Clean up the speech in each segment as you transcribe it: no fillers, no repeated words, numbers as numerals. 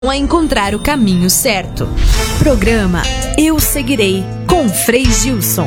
a encontrar o caminho certo. Programa Eu Seguirei, com Frei Gilson.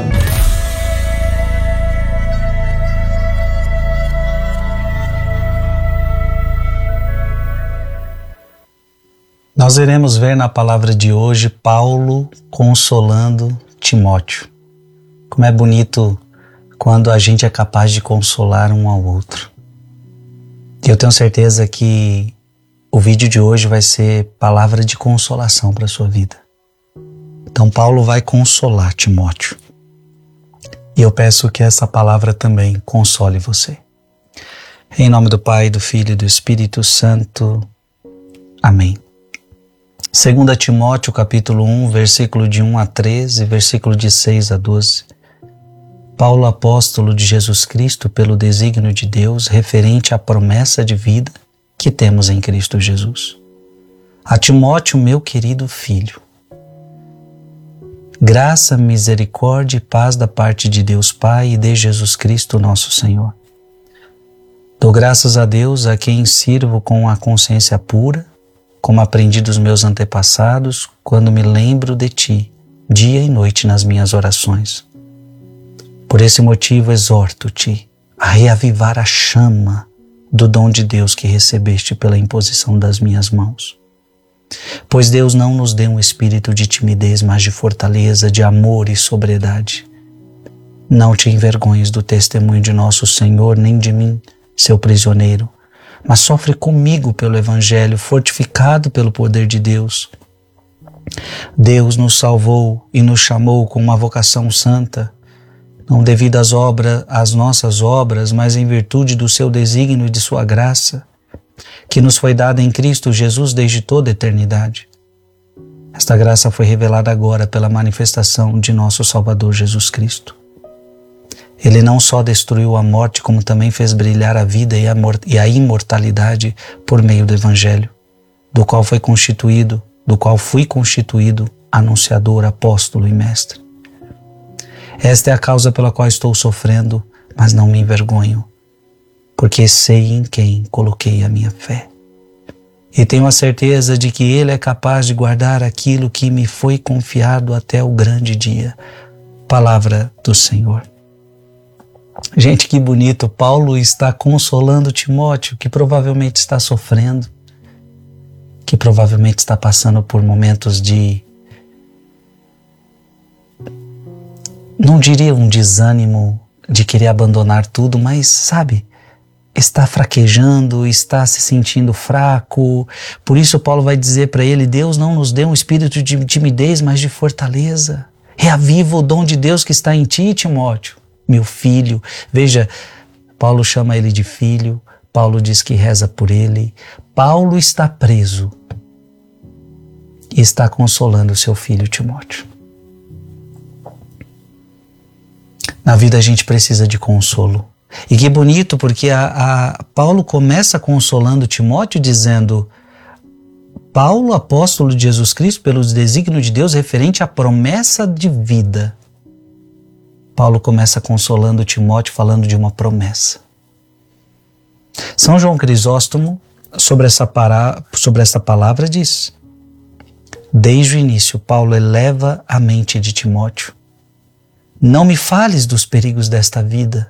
Nós iremos ver na palavra de hoje Paulo consolando Timóteo. Como é bonito quando a gente é capaz de consolar um ao outro. E eu tenho certeza que o vídeo de hoje vai ser palavra de consolação para a sua vida. Então Paulo vai consolar Timóteo. E eu peço que essa palavra também console você. Em nome do Pai, do Filho e do Espírito Santo. Amém. 2 Timóteo capítulo 1, versículo de 1 a 13, versículo de 6 a 12. Paulo, apóstolo de Jesus Cristo, pelo desígnio de Deus, referente à promessa de vida que temos em Cristo Jesus. A Timóteo, meu querido filho, graça, misericórdia e paz da parte de Deus Pai e de Jesus Cristo, nosso Senhor. Dou graças a Deus, a quem sirvo com a consciência pura, como aprendi dos meus antepassados, quando me lembro de ti, dia e noite nas minhas orações. Por esse motivo exorto-te a reavivar a chama do dom de Deus que recebeste pela imposição das minhas mãos. Pois Deus não nos deu um espírito de timidez, mas de fortaleza, de amor e sobriedade. Não te envergonhes do testemunho de nosso Senhor, nem de mim, seu prisioneiro, mas sofre comigo pelo Evangelho, fortificado pelo poder de Deus. Deus nos salvou e nos chamou com uma vocação santa, não devido às nossas obras, mas em virtude do seu desígnio e de sua graça, que nos foi dada em Cristo Jesus desde toda a eternidade. Esta graça foi revelada agora pela manifestação de nosso Salvador Jesus Cristo. Ele não só destruiu a morte, como também fez brilhar a vida e a imortalidade por meio do Evangelho, do qual fui constituído anunciador, apóstolo e mestre. Esta é a causa pela qual estou sofrendo, mas não me envergonho, porque sei em quem coloquei a minha fé. E tenho a certeza de que Ele é capaz de guardar aquilo que me foi confiado até o grande dia. Palavra do Senhor. Gente, que bonito, Paulo está consolando Timóteo, que provavelmente está sofrendo, que provavelmente está passando por momentos de, não diria um desânimo de querer abandonar tudo, mas sabe, está fraquejando, está se sentindo fraco. Por isso Paulo vai dizer para ele, Deus não nos deu um espírito de timidez, mas de fortaleza. Reaviva o dom de Deus que está em ti, Timóteo. Meu filho, veja, Paulo chama ele de filho, Paulo diz que reza por ele. Paulo está preso e está consolando seu filho Timóteo. Na vida a gente precisa de consolo. E que bonito, porque Paulo começa consolando Timóteo dizendo, Paulo, apóstolo de Jesus Cristo, pelos desígnios de Deus referente à promessa de vida. Paulo começa consolando Timóteo falando de uma promessa. São João Crisóstomo, sobre essa palavra, diz, desde o início, Paulo eleva a mente de Timóteo. Não me fales dos perigos desta vida.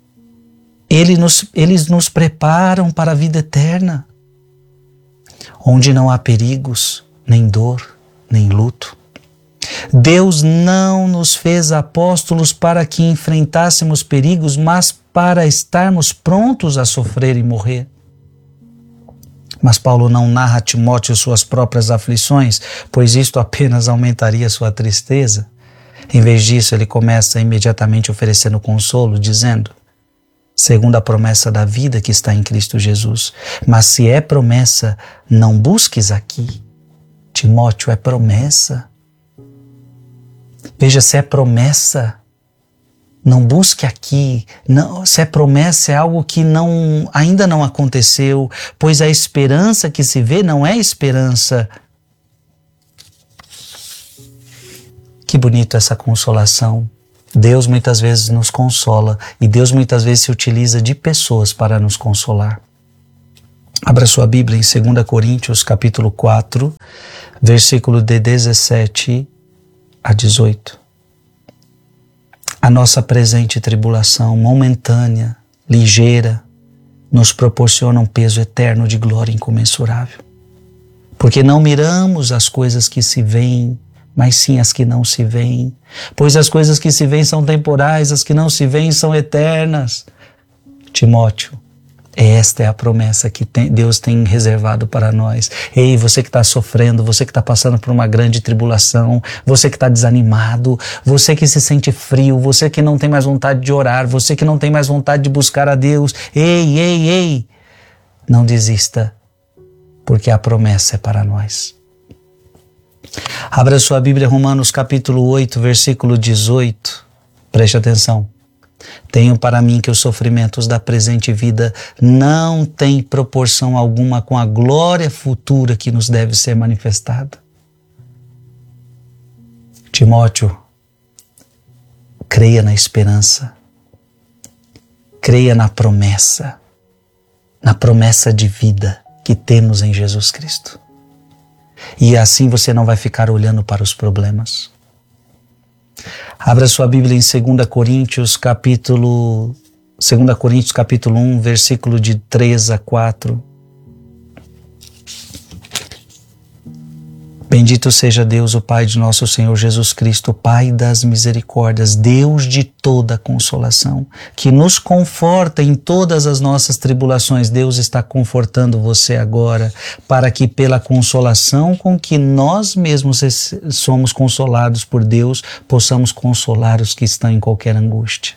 Eles nos preparam para a vida eterna, onde não há perigos, nem dor, nem luto. Deus não nos fez apóstolos para que enfrentássemos perigos, mas para estarmos prontos a sofrer e morrer. Mas Paulo não narra a Timóteo suas próprias aflições, pois isto apenas aumentaria sua tristeza. Em vez disso, ele começa imediatamente oferecendo consolo, dizendo, segundo a promessa da vida que está em Cristo Jesus. Mas se é promessa, não busques aqui. Timóteo, é promessa. Veja, se é promessa, não busque aqui. Não, se é promessa, é algo que ainda não aconteceu, pois a esperança que se vê não é esperança. Que bonito essa consolação. Deus muitas vezes nos consola e Deus muitas vezes se utiliza de pessoas para nos consolar. Abra sua Bíblia em 2 Coríntios, capítulo 4, versículo de 17 a 18. A nossa presente tribulação momentânea, ligeira, nos proporciona um peso eterno de glória incomensurável. Porque não miramos as coisas que se veem, mas sim as que não se veem. Pois as coisas que se veem são temporais, as que não se veem são eternas. Timóteo, esta é a promessa que Deus tem reservado para nós. Ei, você que está sofrendo, você que está passando por uma grande tribulação, você que está desanimado, você que se sente frio, você que não tem mais vontade de orar, você que não tem mais vontade de buscar a Deus. Ei, não desista, porque a promessa é para nós. Abra sua Bíblia, Romanos capítulo 8, versículo 18. Preste atenção. Tenho para mim que os sofrimentos da presente vida não têm proporção alguma com a glória futura que nos deve ser manifestada. Timóteo, creia na esperança, creia na promessa de vida que temos em Jesus Cristo. E assim você não vai ficar olhando para os problemas. Abra sua Bíblia em 2 Coríntios capítulo 1, versículo de 3 a 4. Bendito seja Deus, o Pai de nosso Senhor Jesus Cristo, Pai das misericórdias, Deus de toda consolação, que nos conforta em todas as nossas tribulações. Deus está confortando você agora, para que pela consolação com que nós mesmos somos consolados por Deus, possamos consolar os que estão em qualquer angústia.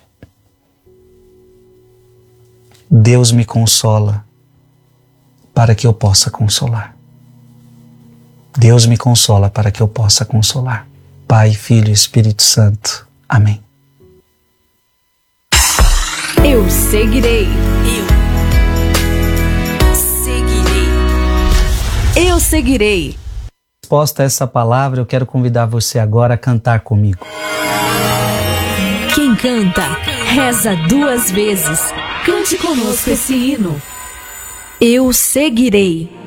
Deus me consola para que eu possa consolar. Deus me consola para que eu possa consolar. Pai, Filho e Espírito Santo. Amém. Eu seguirei. Eu seguirei. Resposta a essa palavra, eu quero convidar você agora a cantar comigo. Quem canta, reza 2 vezes. Cante conosco esse hino. Eu seguirei.